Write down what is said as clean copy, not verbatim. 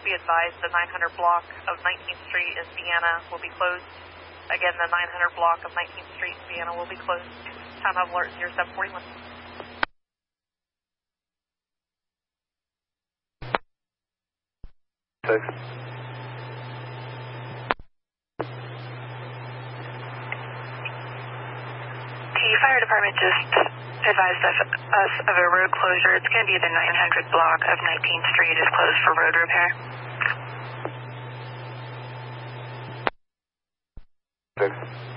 Be advised the 900 block of 19th Street in Sienna will be closed. Again, the 900 block of 19th Street in Sienna will be closed. Time of alert 0741. Six. The fire department just advised us of a road closure. It's going to be the 900 block of 19th Street is closed for road repair. Six.